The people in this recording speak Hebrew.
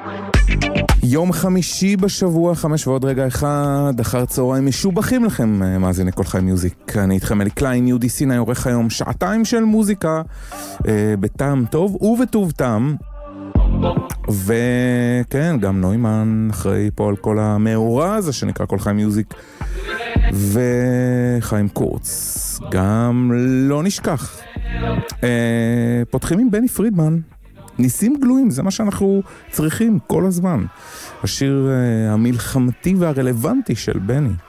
יום חמישי בשבוע, 5 ועוד רגע אחד, אחר צהריים משובחים לכם, מאזיני כל חי מיוזיק. אני איתכם אלי קליין, יהודי סיני, עורך היום שעתיים של מוזיקה, בטעם טוב ובטוב טעם. וכן, גם נוימן אחראי פה על כל המאורה הזה שנקרא כל חי מיוזיק. וחיים קורץ, גם לא נשכח. פותחים עם בני פרידמן. ניסים גלויים, זה מה שאנחנו צריכים כל הזמן. השיר המלחמתי והרלוונטי של בני.